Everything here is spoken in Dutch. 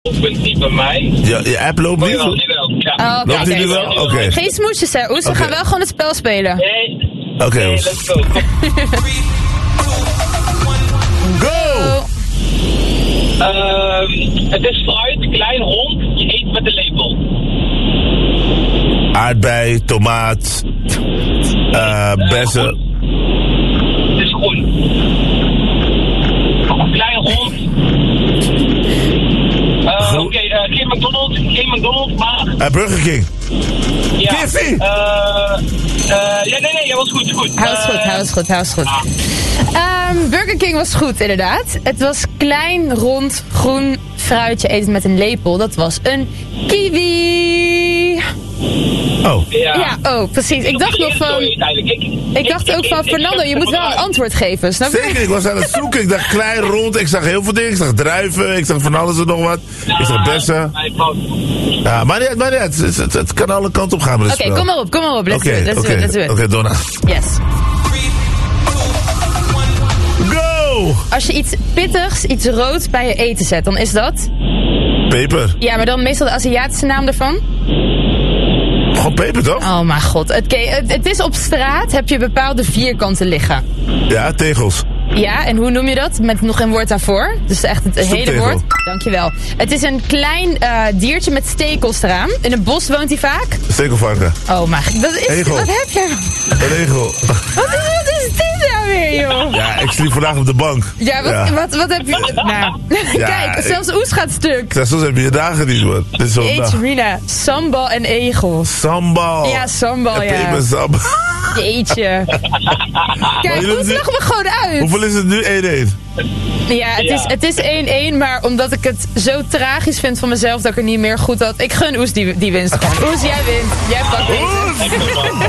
loopt niet bij mij. Je app loopt niet? Jawel. Ja. Loopt die nu wel? Oké. Geen smoesjes, hè, Oes. We gaan wel gewoon het spel spelen. Nee. Oké, Oes. Let's go. Go! Het is fruit, klein, rond. Je eet met een lepel. Aardbei, tomaat, bessen. Het is groen. Klein, rond. Oké, geen McDonald's, maar... Burger King. Ja. KFC! Nee, jij was goed. Hij was goed. Burger King was goed, inderdaad. Het was klein, rond, groen fruitje eten met een lepel. Dat was een kiwi. Oh. Ja, precies. Ik dacht nog van... Ik dacht ook van, Fernando, je moet wel een antwoord geven, snap je? Zeker, ik was aan het zoeken. Ik dacht klein, rond. Ik zag heel veel dingen. Ik zag druiven. Ik zag van alles en nog wat. Ik zag bessen. Ja, maar niet. Het kan alle kanten op gaan met het spel. Kom maar op. Let's do it. Oké, Donna. Yes. Go! Als je iets pittigs, iets roods bij je eten zet, dan is dat... Peper. Ja, maar dan meestal de Aziatische naam ervan? Gewoon peper, toch? Oh mijn god. Het is op straat, heb je bepaalde vierkanten liggen. Ja, tegels. Ja, en hoe noem je dat? Met nog een woord daarvoor. Dus echt het hele woord. Dankjewel. Het is een klein diertje met stekels eraan. In een bos woont hij vaak. Stekelvarken. Oh mijn god. Egel. Wat heb je? Een egel. Wat is dit nou weer, joh? Ja, ik sliep vandaag op de bank. Ja, wat heb je... Nou, Ja, kijk, zelfs Oes gaat stuk. Ja, soms heb je dagen niet, man. Dit is zo'n dag. Rina, sambal en egel. Sambal. Ja, sambal, ja. Peper sambal. Jeetje. Kijk, Oes, lag me gewoon uit. Hoeveel is het nu? 1-1. Ja, het is 1-1, maar omdat ik het zo tragisch vind van mezelf dat ik er niet meer goed had. Ik gun Oes die winst gewoon. Oes, jij wint. Jij pakt deze.